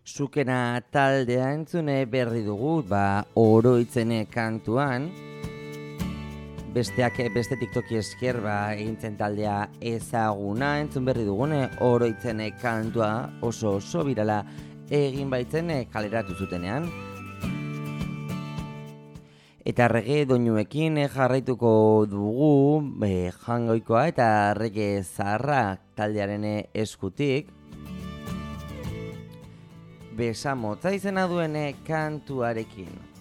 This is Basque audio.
Zukena taldea entzune berri dugu, oroitzene kantuan. Beste TikToki esker, egintzen taldea ezaguna entzun berri dugune, oroitzene kantua oso birala egin baitzene kaleratu zutenean. Eta reggae doinuekin jarraituko dugu, jangoikoa eta reggae zaharra taldearen eskutik. Besamotza izena duen kantuarekin.